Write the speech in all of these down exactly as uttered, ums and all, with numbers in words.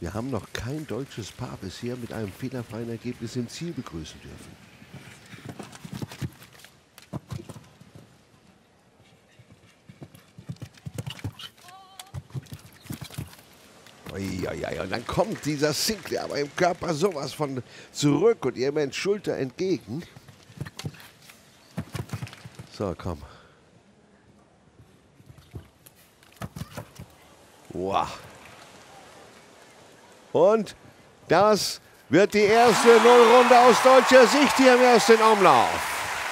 Wir haben noch kein deutsches Paar bisher mit einem fehlerfreien Ergebnis im Ziel begrüßen dürfen. Uiuiui, und dann kommt dieser Sinclair aber im Körper sowas von zurück und ihr Mensch Schulter entgegen. So, komm. Wow. Und das wird die erste Nullrunde aus deutscher Sicht hier im ersten Umlauf.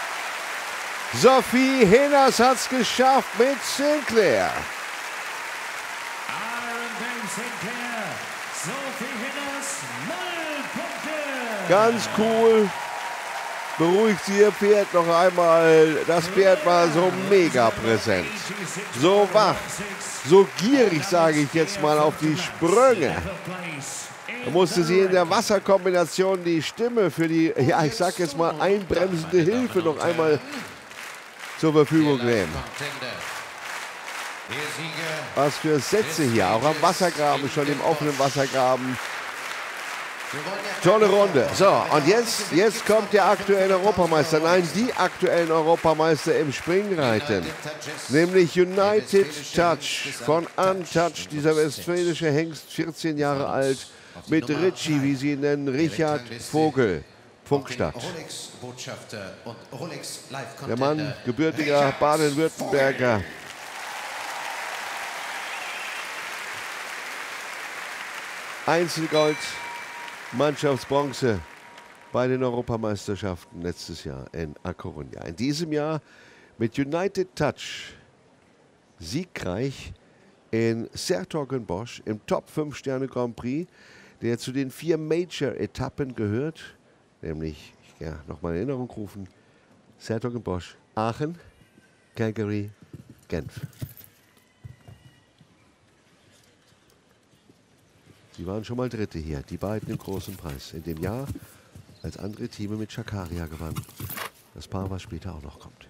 Sophie Hinners hat es geschafft mit Sinclair. Sinclair, Sophie Hinners, null Punkte. Ganz cool. Beruhigt sie ihr Pferd noch einmal. Das Pferd war so mega präsent. So wach. So gierig, sage ich jetzt mal, auf die Sprünge. Da musste sie in der Wasserkombination die Stimme für die, ja, ich sag jetzt mal, einbremsende Hilfe noch einmal zur Verfügung nehmen. Was für Sätze hier, auch am Wassergraben, schon im offenen Wassergraben. Tolle Runde. So, und jetzt, jetzt kommt der aktuelle Europameister, nein, die aktuellen Europameister im Springreiten. Nämlich United Touch von Untouched, dieser westfälische Hengst, vierzehn Jahre alt, mit Richie, wie sie ihn nennen, Richard Vogel, Funkstadt. Der Mann, gebürtiger Baden-Württemberger. Einzelgold, Mannschaftsbronze bei den Europameisterschaften letztes Jahr in A Coruña. In diesem Jahr mit United Touch siegreich in Sertogenbosch im Top fünf Sterne Grand Prix, der zu den vier Major-Etappen gehört, nämlich, ja, nochmal in Erinnerung rufen, Sertogenbosch, Aachen, Calgary, Genf. Sie waren schon mal Dritte hier, die beiden im großen Preis. In dem Jahr, als andere Teams mit Chakaria gewannen. Das Paar, was später auch noch kommt.